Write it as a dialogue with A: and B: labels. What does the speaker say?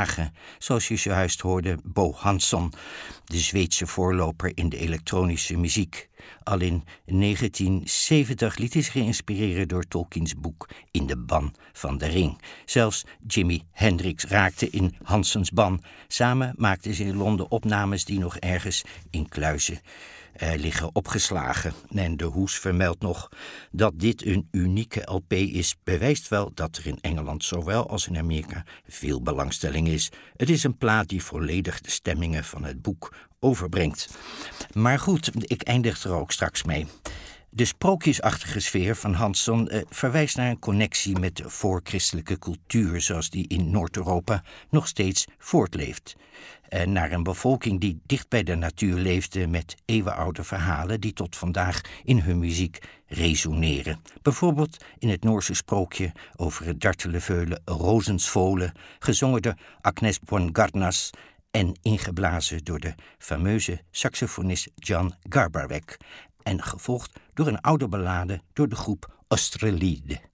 A: dagen, zoals je zojuist hoorde Bo Hansson, de Zweedse voorloper in de elektronische muziek. Al in 1970 liet hij zich inspireren door Tolkiens boek In de ban van de ring. Zelfs Jimi Hendrix raakte in Hanssons ban. Samen maakten ze in Londen opnames die nog ergens in kluizen liggen opgeslagen. En de Hoes vermeldt nog dat dit een unieke LP is, bewijst wel dat er in Engeland zowel als in Amerika veel belangstelling is. Het is een plaat die volledig de stemmingen van het boek overbrengt. Maar goed, ik eindig er ook straks mee. De sprookjesachtige sfeer van Hansson verwijst naar een connectie met de voorchristelijke cultuur, zoals die in Noord-Europa nog steeds voortleeft. Naar een bevolking die dicht bij de natuur leefde met eeuwenoude verhalen die tot vandaag in hun muziek resoneren. Bijvoorbeeld in het Noorse sprookje over het darteleveulen Rozensvolen, gezongen door Agnes Bongarnas en ingeblazen door de fameuze saxofonist Jan Garbarek en gevolgd door een oude ballade door de groep Ostrelide.